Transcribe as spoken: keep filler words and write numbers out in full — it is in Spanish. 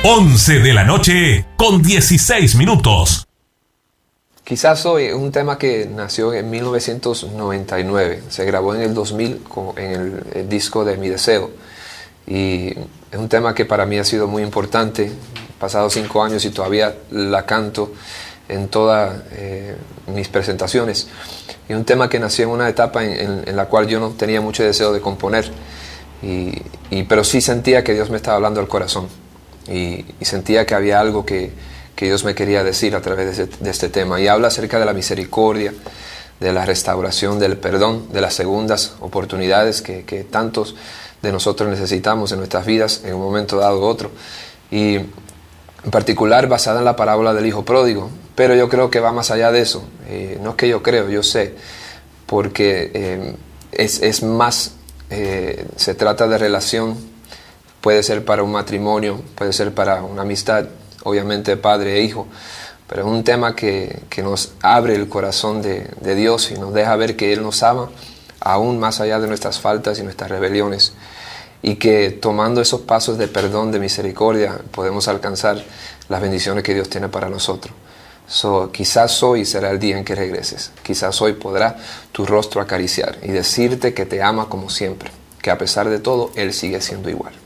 once de la noche con dieciséis minutos. Quizás hoy es un tema que nació en mil novecientos noventa y nueve, se grabó en el dos mil en el, el disco de Mi Deseo, y es un tema que para mí ha sido muy importante, pasados cinco años y todavía la canto en todas eh, mis presentaciones. Y un tema que nació en una etapa en, en, en la cual yo no tenía mucho deseo de componer, y, y, pero sí sentía que Dios me estaba hablando al corazón, y, y sentía que había algo que, que Dios me quería decir a través de, ese, de este tema. Y habla acerca de la misericordia, de la restauración, del perdón, de las segundas oportunidades que, que tantos de nosotros necesitamos en nuestras vidas en un momento dado u otro. Y en particular basada en la parábola del hijo pródigo, pero yo creo que va más allá de eso. Eh, no es que yo creo, yo sé, porque eh, es, es más, eh, se trata de relación, puede ser para un matrimonio, puede ser para una amistad, obviamente padre e hijo, pero es un tema que, que nos abre el corazón de, de Dios y nos deja ver que Él nos ama aún más allá de nuestras faltas y nuestras rebeliones, y que tomando esos pasos de perdón, de misericordia, podemos alcanzar las bendiciones que Dios tiene para nosotros. So, quizás hoy será el día en que regreses, quizás hoy podrá tu rostro acariciar y decirte que te ama como siempre, que a pesar de todo Él sigue siendo igual.